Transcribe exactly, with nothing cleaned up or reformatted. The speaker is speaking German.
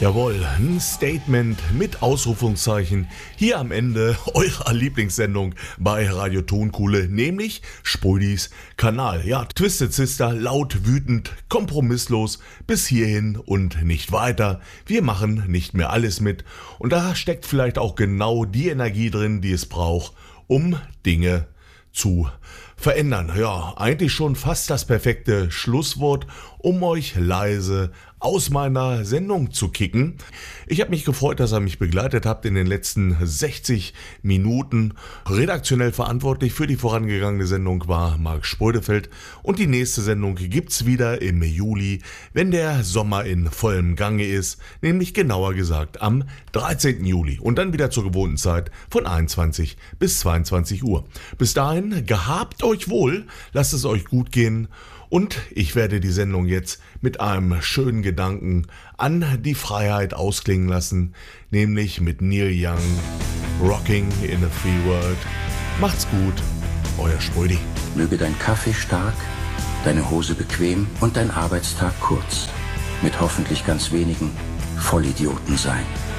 Jawohl, ein Statement mit Ausrufungszeichen hier am Ende eurer Lieblingssendung bei Radio Tonkuhle, nämlich Sprödis Kanal. Ja, Twisted Sister, laut, wütend, kompromisslos, bis hierhin und nicht weiter. Wir machen nicht mehr alles mit und da steckt vielleicht auch genau die Energie drin, die es braucht, um Dinge zu verändern. Ja, eigentlich schon fast das perfekte Schlusswort, um euch leise aus meiner Sendung zu kicken. Ich habe mich gefreut, dass ihr mich begleitet habt in den letzten sechzig Minuten. Redaktionell verantwortlich für die vorangegangene Sendung war Marc Sprödefeld und die nächste Sendung gibt's wieder im Juli, wenn der Sommer in vollem Gange ist, nämlich genauer gesagt am dreizehnten Juli und dann wieder zur gewohnten Zeit von einundzwanzig bis zweiundzwanzig Uhr. Bis dahin, gehabt euch wohl, lasst es euch gut gehen. Und ich werde die Sendung jetzt mit einem schönen Gedanken an die Freiheit ausklingen lassen, nämlich mit Neil Young, Rocking in a Free World. Macht's gut, euer Sprödi. Möge dein Kaffee stark, deine Hose bequem und dein Arbeitstag kurz, mit hoffentlich ganz wenigen Vollidioten sein.